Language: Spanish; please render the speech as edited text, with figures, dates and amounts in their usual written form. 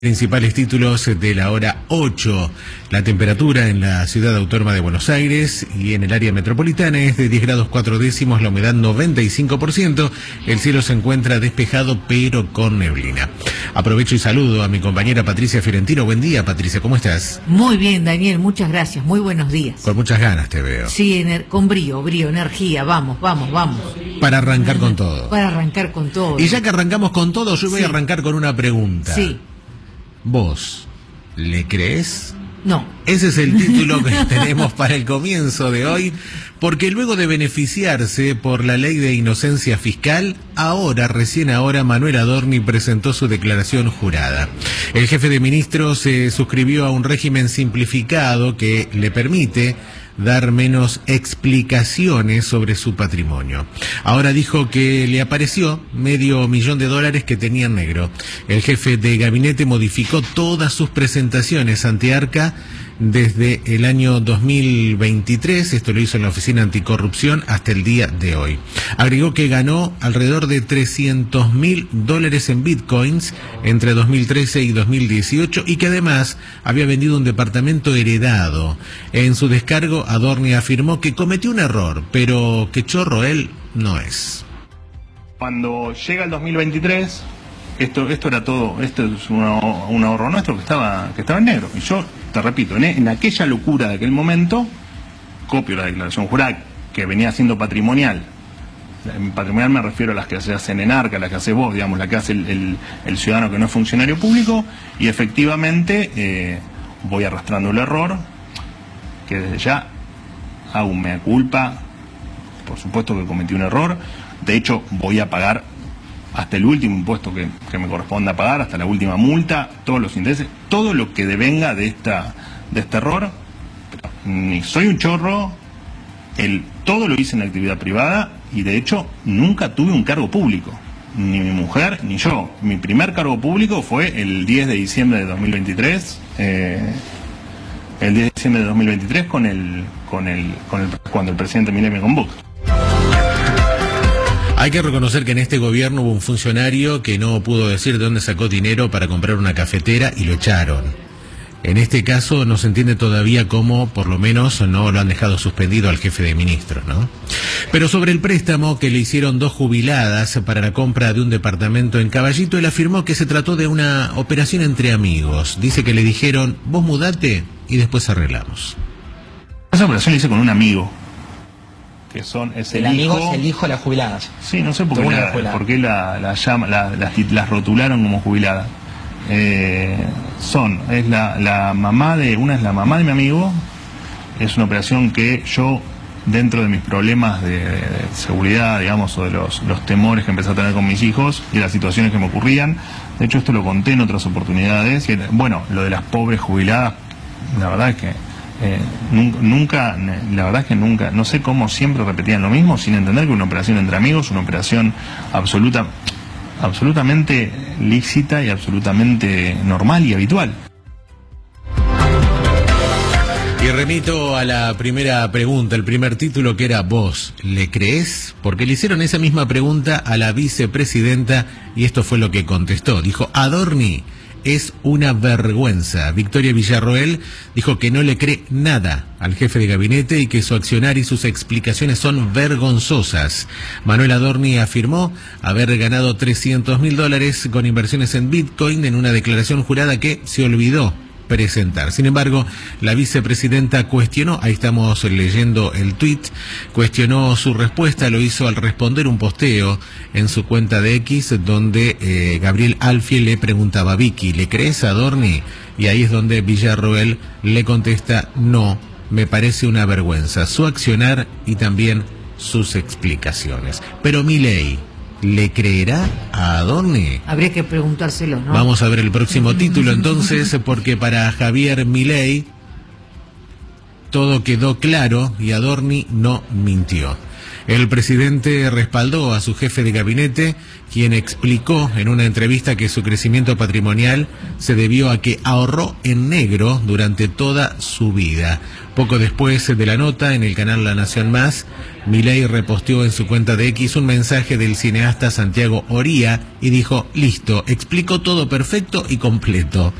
Principales títulos de la hora 8. La temperatura en la ciudad autónoma de Buenos Aires y en el área metropolitana es de 10 grados 4 décimos, la humedad 95%. El cielo se encuentra despejado pero con neblina. Aprovecho y saludo a mi compañera Patricia Fiorentino. Buen día, Patricia, ¿cómo estás? Muy bien, Daniel, muchas gracias. Muy buenos días. Con muchas ganas te veo. Sí, con brío, energía. Vamos. Para arrancar con todo. Para arrancar con todo. Y ya que arrancamos con todo, yo voy a arrancar con una pregunta. Sí. ¿Vos le crees? No. Ese es el título que tenemos para el comienzo de hoy, porque luego de beneficiarse por la ley de inocencia fiscal, recién ahora, Manuel Adorni presentó su declaración jurada. El jefe de ministros se suscribió a un régimen simplificado que le permite dar menos explicaciones sobre su patrimonio. Ahora dijo que le apareció $500,000 que tenía en negro. El jefe de gabinete modificó todas sus presentaciones ante Arca desde el año 2023, esto lo hizo en la Oficina Anticorrupción hasta el día de hoy. Agregó que ganó alrededor de $300,000 en bitcoins entre 2013 y 2018 y que además había vendido un departamento heredado. En su descargo, Adorni afirmó que cometió un error, pero que chorro él no es. Cuando llega el 2023, esto era todo, esto es un ahorro nuestro que estaba en negro. Y yo, te repito, en aquella locura de aquel momento, copio la declaración jurada que venía siendo patrimonial. En patrimonial me refiero a las que se hacen en Arca, las que hace vos, digamos, la que hace el ciudadano que no es funcionario público, y efectivamente voy arrastrando el error, que desde ya hago un mea culpa, por supuesto que cometí un error, de hecho voy a pagar hasta el último impuesto que me corresponda pagar, hasta la última multa, todos los intereses, todo lo que devenga de este error. Pero ni soy un chorro, todo lo hice en la actividad privada y de hecho nunca tuve un cargo público, ni mi mujer ni yo. Mi primer cargo público fue el 10 de diciembre de 2023, el 10 de diciembre de 2023 cuando el presidente Milei me convoca. Hay que reconocer que en este gobierno hubo un funcionario que no pudo decir de dónde sacó dinero para comprar una cafetera y lo echaron. En este caso no se entiende todavía cómo, por lo menos, no lo han dejado suspendido al jefe de ministros, ¿no? Pero sobre el préstamo que le hicieron dos jubiladas para la compra de un departamento en Caballito, él afirmó que se trató de una operación entre amigos. Dice que le dijeron, vos mudate y después arreglamos. Esa operación la hice con un amigo. Que es el amigo es el hijo de las jubiladas. Sí, no sé por qué las rotularon como jubiladas. Es la mamá de mi amigo. Es una operación que yo, dentro de mis problemas de seguridad, digamos, o de los temores que empecé a tener con mis hijos y las situaciones que me ocurrían, de hecho esto lo conté en otras oportunidades, lo de las pobres jubiladas, la verdad es que nunca, no sé cómo siempre repetían lo mismo, sin entender que una operación entre amigos, una operación absolutamente lícita y absolutamente normal y habitual. Y remito a la primera pregunta, el primer título, que era ¿vos le crees? Porque le hicieron esa misma pregunta a la vicepresidenta y esto fue lo que contestó. Dijo, Adorni es una vergüenza. Victoria Villarroel dijo que no le cree nada al jefe de gabinete y que su accionar y sus explicaciones son vergonzosas. Manuel Adorni afirmó haber ganado $300,000 con inversiones en Bitcoin en una declaración jurada que se olvidó presentar. Sin embargo, la vicepresidenta cuestionó, ahí estamos leyendo el tuit, cuestionó su respuesta, lo hizo al responder un posteo en su cuenta de X, donde Gabriel Alfie le preguntaba, Vicky, ¿le crees a Adorni? Y ahí es donde Villarroel le contesta, no, me parece una vergüenza, su accionar y también sus explicaciones. Pero Milei, ¿le creerá a Adorni? Habría que preguntárselo, ¿no? Vamos a ver el próximo título entonces, porque para Javier Milei todo quedó claro y Adorni no mintió. El presidente respaldó a su jefe de gabinete, quien explicó en una entrevista que su crecimiento patrimonial se debió a que ahorró en negro durante toda su vida. Poco después de la nota, en el canal La Nación Más, Milei reposteó en su cuenta de X un mensaje del cineasta Santiago Oría y dijo: listo, explico todo perfecto y completo.